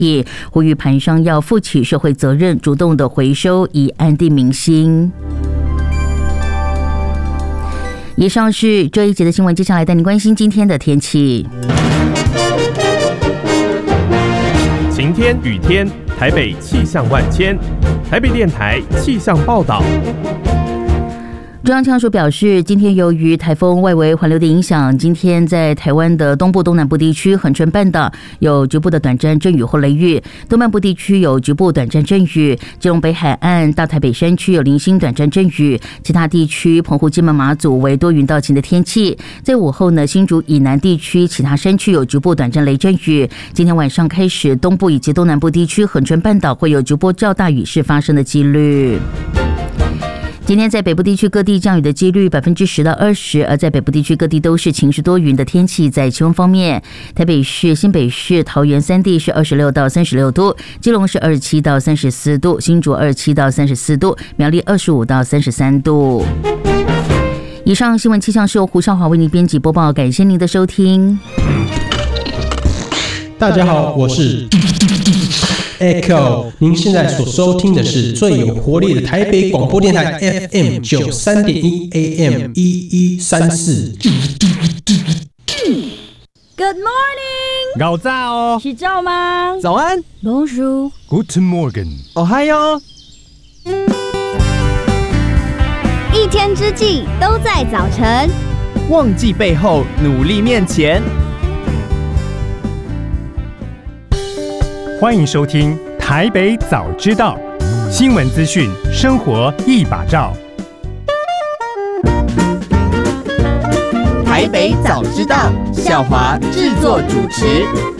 也呼吁盘商要负起社会责任，主动的回收，以安定民心。以上是这一节的新闻，接下来带您关心今天的天气。 晴天、雨天，台北气象万千。台北电台气象报道。 中央气象署表示，今天由于台风外围环流的影响，今天在台湾的东部、东南部地区、恒春半岛有局部的短暂阵雨或雷雨，东半部地区有局部短暂阵雨，基隆北海岸、大台北山区有零星短暂阵雨，其他地区澎湖、金门、马祖为多云到晴的天气。在午后呢，新竹以南地区其他山区有局部短暂雷阵雨。今天晚上开始，东部以及东南部地区、恒春半岛会有局部较大雨势发生的几率。今天在北部地区各地降雨的几率10%到20%，而在北部地区各地都是晴时多云的天气。在气温方面，台北市、新北市、桃园三地是26到36度，基隆是27到34度，新竹27到34度，苗栗25到33度。以上新闻气象是由胡少华为您编辑播报，感谢您的收听。 大家好，我是Echo， 您现在所收听的是最有活力的台北广播电台 FM 93.1 AM 1134。 Good morning， 早早哦， 是赵吗？ 早安 ，Bonjour， Guten Morgen， 哦嗨哟。 一天之计都在早晨， 忘记背后，努力面前。欢迎收听台北早知道，新闻资讯，生活一把照。 台北早知道，孝华制作主持。